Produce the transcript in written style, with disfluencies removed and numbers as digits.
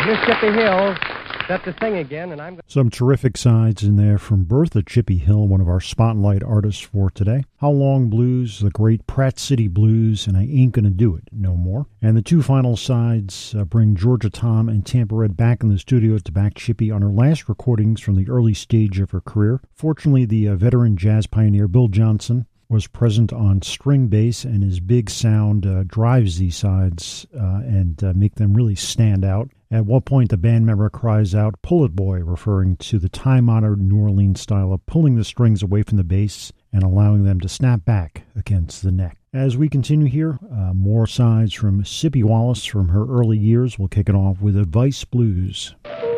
Miss Chippy Hill set to sing again, and I'm... Some terrific sides in there from Bertha Chippy Hill, one of our spotlight artists for today. How Long Blues, the great Pratt City Blues, and I Ain't Gonna Do It No More. And the two final sides bring Georgia Tom and Tampa Red back in the studio to back Chippy on her last recordings from the early stage of her career. Fortunately, the veteran jazz pioneer Bill Johnson was present on string bass, and his big sound drives these sides and make them really stand out. At one point, the band member cries out, "Pull it, boy," referring to the time-honored New Orleans style of pulling the strings away from the bass and allowing them to snap back against the neck. As we continue here, more sides from Sippy Wallace from her early years. We'll kick it off with Advice Blues.